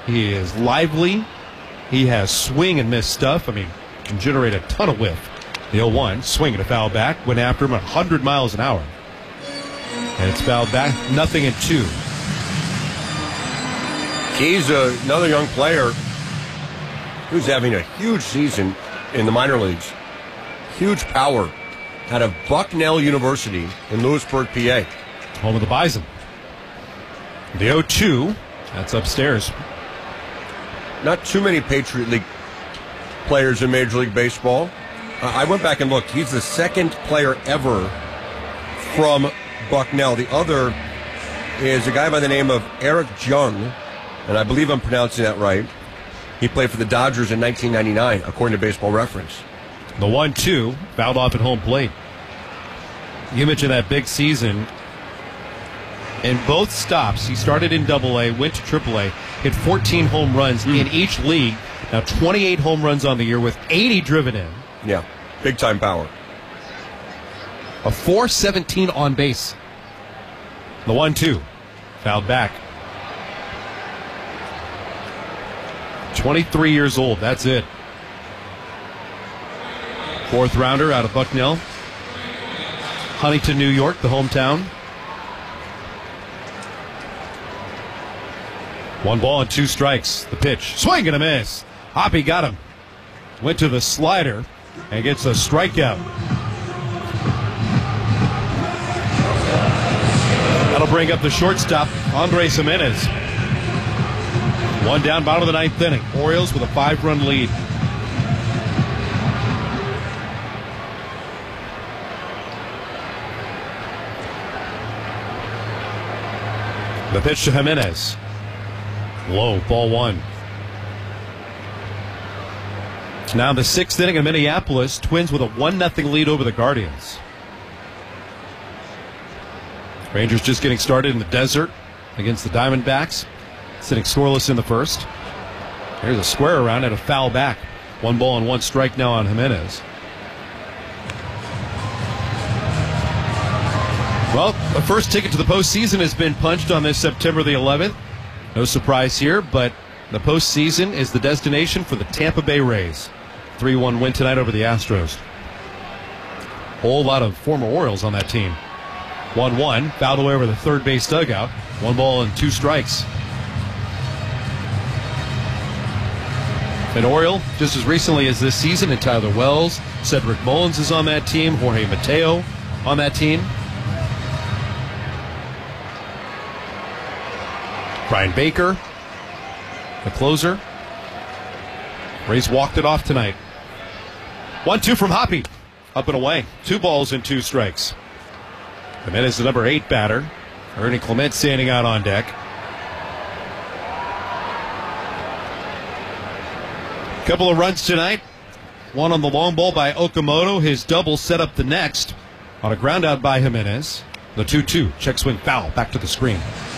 He is lively. He has swing and miss stuff. I mean, can generate a ton of whiff. The 0-1, swing and a foul back. Went after him at 100 miles an hour. And it's fouled back. 0-2. He's another young player who's having a huge season in the minor leagues. Huge power out of Bucknell University in Lewisburg, PA. Home of the Bison. The 0-2, that's upstairs. Not too many Patriot League players in Major League Baseball. I went back and looked. He's the second player ever from Bucknell. The other is a guy by the name of Eric Jung, and I believe I'm pronouncing that right. He played for the Dodgers in 1999, according to Baseball Reference. The 1-2, fouled off at home plate. You mentioned that big season. In both stops, he started in AA, went to AAA, hit 14 home runs in each league. Now 28 home runs on the year with 80 driven in. Yeah, big time power. A .417 on base. The 1-2, fouled back. 23 years old, that's it. Fourth rounder out of Bucknell. Huntington, New York, the hometown. 1 ball and 2 strikes. The pitch. Swing and a miss. Hoppy got him. Went to the slider and gets a strikeout. That'll bring up the shortstop, Andres Jimenez. 1 down, bottom of the 9th inning. Orioles with a 5-run lead. The pitch to Jimenez. Low, ball 1. It's now the 6th inning in Minneapolis. Twins with a 1-0 lead over the Guardians. Rangers just getting started in the desert against the Diamondbacks. Sitting scoreless in the first. Here's a square around and a foul back. 1 ball and 1 strike now on Jimenez. Well, the first ticket to the postseason has been punched on this September the 11th. No surprise here, but the postseason is the destination for the Tampa Bay Rays. 3-1 win tonight over the Astros. Whole lot of former Orioles on that team. 1-1, fouled away over the third base dugout. 1 ball and 2 strikes. An Oriole, just as recently as this season, and Tyler Wells. Cedric Mullins is on that team. Jorge Mateo on that team. Brian Baker, the closer. Rays walked it off tonight. 1-2 from Hoppy. Up and away. 2 balls and 2 strikes. Jimenez, the number 8 batter. Ernie Clement standing out on deck. Couple of runs tonight. One on the long ball by Okamoto. His double set up the next on a ground out by Jimenez. The 2-2. Check swing foul. Back to the screen.